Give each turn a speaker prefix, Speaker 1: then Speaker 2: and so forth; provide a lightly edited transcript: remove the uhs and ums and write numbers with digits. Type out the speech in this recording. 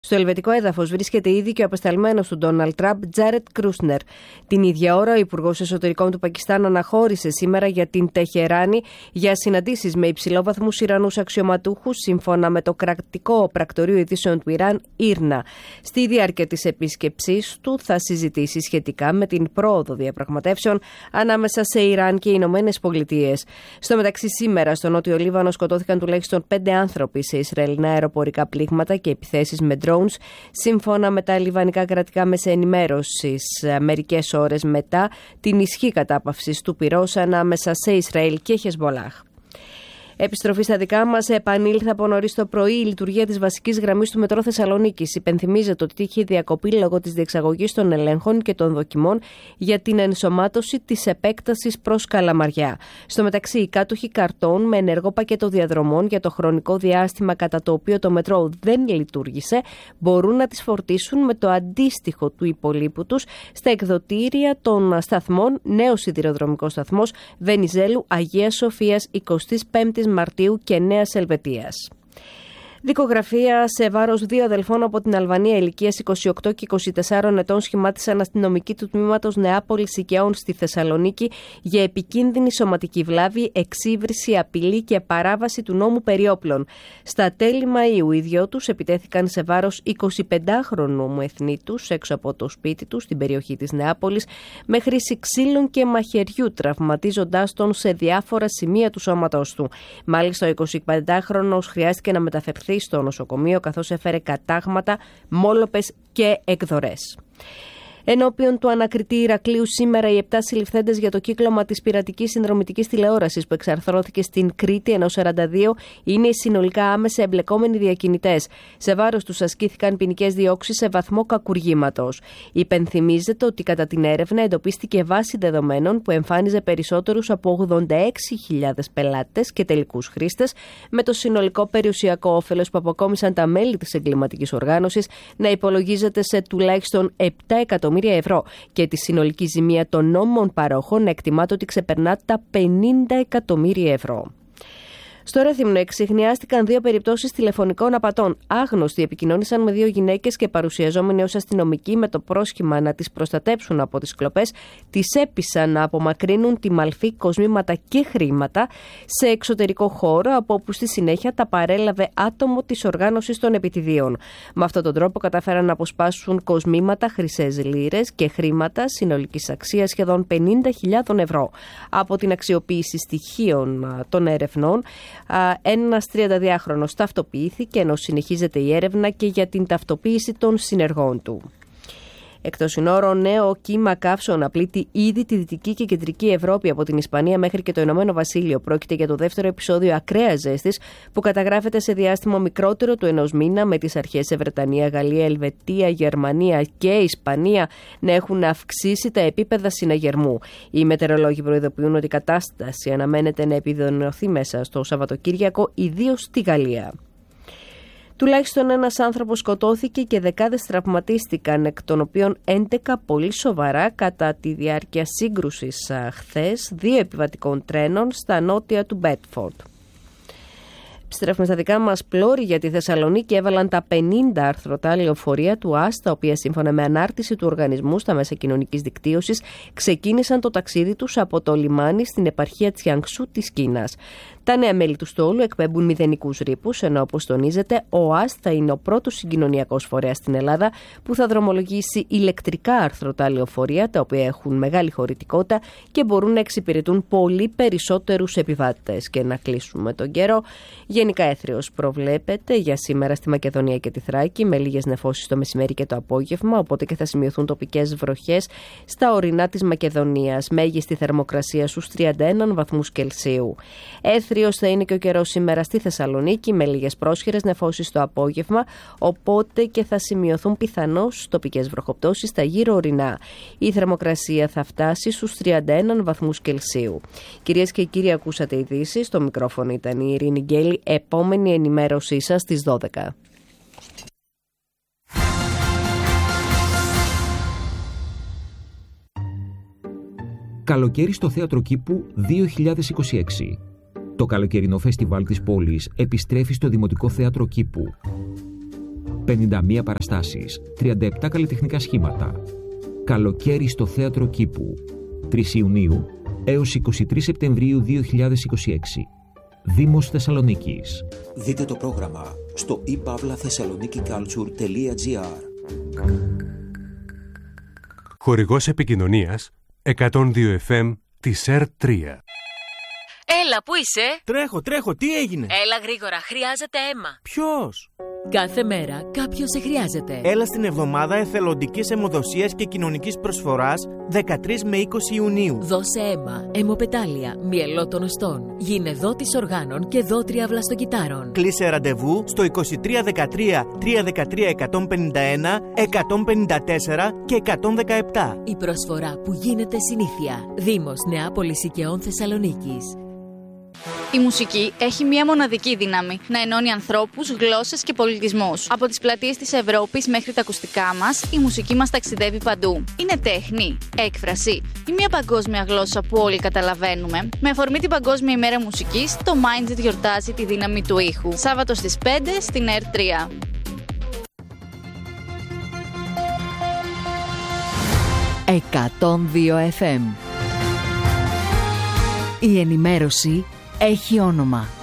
Speaker 1: Στο ελβετικό έδαφος βρίσκεται ήδη και ο απεσταλμένος του Ντόναλντ Τραμπ, Τζάρετ Κρούσνερ. Την ίδια ώρα, ο Υπουργός Εσωτερικών του Πακιστάν αναχώρησε σήμερα για την Τεχεράνη για συναντήσεις με υψηλόβαθμους Ιρανούς αξιωματούχους, σύμφωνα με το κρατικό πρακτορείο ειδήσεων του Ιράν, Ήρνα. Στη διάρκεια της επίσκεψής του θα συζητήσει σχετικά με την πρόοδο διαπραγματεύσεων ανάμεσα σε Ιράν και Ηνωμένες Πολιτείες. Στο μεταξύ, σήμερα στο Νότιο Λίβανο σκοτώθηκαν τουλάχιστον 5 άνθρωποι σε Ισραηλινά αεροπορικά πλήγματα και επιθέσεις με drones, σύμφωνα με τα λιβανικά κρατικά μέσα ενημέρωσης, μερικές ώρες μετά την ισχύ κατάπαυσης του πυρός ανάμεσα σε Ισραήλ και Χεσμολάχ. Επιστροφή στα δικά μας, επανήλθε από νωρίς το πρωί η λειτουργία της βασικής γραμμής του μετρό Θεσσαλονίκης. Υπενθυμίζεται ότι είχε διακοπεί λόγω της διεξαγωγής των ελέγχων και των δοκιμών για την ενσωμάτωση της επέκτασης προς Καλαμαριά. Στο μεταξύ, οι κάτοχοι καρτών με ενεργό πακέτο διαδρομών για το χρονικό διάστημα κατά το οποίο το μετρό δεν λειτουργήσε μπορούν να τις φορτίσουν με το αντίστοιχο του υπολείπου τους στα εκδοτήρια των σταθμών Νέος Σιδηροδρομικός Σταθμός Βενιζέλου, Αγίας Σοφίας, 25 Μαρτίου και Νέας Ελβετίας. Δικογραφία σε βάρος 2 αδελφών από την Αλβανία ηλικίας 28 και 24 ετών σχημάτισαν αστυνομικοί του τμήματος Νεάπολης Οικαιών στη Θεσσαλονίκη για επικίνδυνη σωματική βλάβη, εξύβριση, απειλή και παράβαση του νόμου περί όπλων. Στα τέλη Μαΐου οι δυο τους επιτέθηκαν σε βάρος 25χρονου εθνίτους έξω από το σπίτι τους στην περιοχή της Νεάπολης με χρήση ξύλων και μαχαιριού, τραυματίζοντάς τον σε διάφορα σημεία του σώματός του. Μάλιστα ο 25χρονος χρειάστηκε να μεταφερθεί στο νοσοκομείο καθώς έφερε κατάγματα, μόλοπες και εκδορές. Ενώπιον του ανακριτή Ηρακλείου σήμερα οι 7 συλληφθέντες για το κύκλωμα της πειρατικής συνδρομητικής τηλεόρασης που εξαρθρώθηκε στην Κρήτη, ενώ 42 είναι οι συνολικά άμεσα εμπλεκόμενοι διακινητές. Σε βάρος τους ασκήθηκαν ποινικές διώξεις σε βαθμό κακουργήματος. Υπενθυμίζεται ότι κατά την έρευνα εντοπίστηκε βάση δεδομένων που εμφάνιζε περισσότερους από 86.000 πελάτες και τελικούς χρήστες, με το συνολικό περιουσιακό όφελος που αποκόμισαν τα μέλη της εγκληματικής οργάνωσης να υπολογίζεται σε τουλάχιστον 7 εκατομμύρια ευρώ και τη συνολική ζημία των νόμιμων παρόχων εκτιμάται ότι ξεπερνά τα 50 εκατομμύρια ευρώ. Στο Ρέθυμνο εξιχνιάστηκαν 2 περιπτώσεις τηλεφωνικών απατών. Άγνωστοι επικοινώνησαν με 2 γυναίκες και παρουσιαζόμενοι ως αστυνομικοί με το πρόσχημα να τις προστατέψουν από τις κλοπές, τις έπεισαν να απομακρύνουν τη μαλφή κοσμήματα και χρήματα σε εξωτερικό χώρο, από όπου στη συνέχεια τα παρέλαβε άτομο της οργάνωσης των επιτιδίων. Με αυτόν τον τρόπο καταφέραν να αποσπάσουν κοσμήματα, χρυσές λίρες και χρήματα συνολικής αξίας σχεδόν 50.000 ευρώ. Από την αξιοποίηση στοιχείων των ερευνών, ένας 32χρονος ταυτοποιήθηκε, ενώ συνεχίζεται η έρευνα και για την ταυτοποίηση των συνεργών του. Εκτός συνόρων, νέο κύμα καύσων απειλεί ήδη τη Δυτική και Κεντρική Ευρώπη από την Ισπανία μέχρι και το Ηνωμένο Βασίλειο. Πρόκειται για το δεύτερο επεισόδιο ακραίας ζέστης που καταγράφεται σε διάστημα μικρότερο του 1 μήνα, με τις αρχές σε Βρετανία, Γαλλία, Ελβετία, Γερμανία και Ισπανία να έχουν αυξήσει τα επίπεδα συναγερμού. Οι μετεωρολόγοι προειδοποιούν ότι η κατάσταση αναμένεται να επιδεινωθεί μέσα στο Σαββατοκύριακο, ιδίως στη Γαλλία. Τουλάχιστον ένας άνθρωπος σκοτώθηκε και δεκάδες τραυματίστηκαν, εκ των οποίων 11 πολύ σοβαρά κατά τη διάρκεια σύγκρουσης χθες 2 επιβατικών τρένων στα νότια του Μπέτφορντ. Επιστρέφουμε στα δικά μας. Πλώροι για τη Θεσσαλονίκη έβαλαν τα 50 αρθρωτά λεωφορεία του ΑΣ, τα οποία σύμφωνα με ανάρτηση του οργανισμού στα μέσα κοινωνικής δικτύωσης ξεκίνησαν το ταξίδι τους από το λιμάνι στην επαρχία Τσιανξού της Κίνας. Τα νέα μέλη του στόλου εκπέμπουν μηδενικούς ρήπους, ενώ όπως τονίζεται, ο ΑΣ θα είναι ο πρώτος συγκοινωνιακός φορέας στην Ελλάδα που θα δρομολογήσει ηλεκτρικά αρθρωτά λεωφορεία, τα οποία έχουν μεγάλη χωρητικότητα και μπορούν να εξυπηρετούν πολύ περισσότερους επιβάτες. Και να κλείσουμε τον καιρό. Γενικά έθριος προβλέπεται για σήμερα στη Μακεδονία και τη Θράκη, με λίγες νεφώσεις το μεσημέρι και το απόγευμα, οπότε και θα σημειωθούν τοπικές βροχές στα ορεινά της Μακεδονίας. Μέγιστη θερμοκρασία στους 31 βαθμούς Κελσίου. Έθριος θα είναι και ο καιρός σήμερα στη Θεσσαλονίκη, με λίγες πρόσχερες νεφώσεις το απόγευμα, οπότε και θα σημειωθούν πιθανώς τοπικές βροχοπτώσεις στα γύρω ορεινά. Η θερμοκρασία θα φτάσει στους 31 βαθμούς Κελσίου. Κυρίες και κύριοι, ακούσατε ειδήσεις. Στο μικρόφωνο ήταν η Ειρήνη Γκέλη. Επόμενη ενημέρωσή σας στις 12.
Speaker 2: Καλοκαίρι στο Θέατρο Κήπου 2026. Το καλοκαιρινό φεστιβάλ της πόλης επιστρέφει στο Δημοτικό Θέατρο Κήπου. 51 παραστάσεις, 37 καλλιτεχνικά σχήματα. Καλοκαίρι στο Θέατρο Κήπου, 3 Ιουνίου έως 23 Σεπτεμβρίου 2026. Δήμος Θεσσαλονίκης.
Speaker 3: Δείτε το πρόγραμμα στο ipavlathessaloniki.culture.gr.
Speaker 4: Χορηγός επικοινωνίας 102 FM της ΕΡΤ3.
Speaker 5: Έλα, πού είσαι?
Speaker 6: Τρέχω, τι έγινε?
Speaker 5: Έλα γρήγορα, χρειάζεται αίμα.
Speaker 6: Ποιος?
Speaker 5: Κάθε μέρα κάποιος σε χρειάζεται.
Speaker 6: Έλα στην εβδομάδα εθελοντικής αιμοδοσίας και κοινωνικής προσφοράς 13 με 20 Ιουνίου.
Speaker 5: Δώσε αίμα, αιμοπετάλια, μυελό των οστών. Γίνε δότης οργάνων και δότρια βλαστοκυτάρων.
Speaker 6: Κλείσε ραντεβού στο 2313 313 151, 154 και 117.
Speaker 5: Η προσφορά που γίνεται συνήθεια. Δήμος Νεάπολης Οικαιών Θεσσαλονίκης.
Speaker 7: Η μουσική έχει μία μοναδική δύναμη να ενώνει ανθρώπους, γλώσσες και πολιτισμούς. Από τις πλατείες της Ευρώπης μέχρι τα ακουστικά μας, η μουσική μας ταξιδεύει παντού. Είναι τέχνη, έκφραση ή μία παγκόσμια γλώσσα που όλοι καταλαβαίνουμε. Με αφορμή την Παγκόσμια ημέρα μουσικής, το Mindset γιορτάζει τη δύναμη του ήχου. Σάββατο στις 5 στην ΕΡΤ3.
Speaker 5: 102 FM. Η ενημέρωση έχει όνομα.